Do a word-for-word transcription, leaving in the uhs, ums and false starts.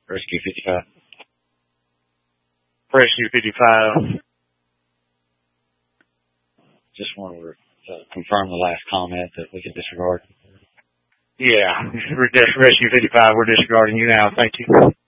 Rescue fifty-five. Rescue fifty-five. Just want to uh, confirm the last comment that we can disregard. Yeah, Rescue fifty-five, we're disregarding you now. Thank you.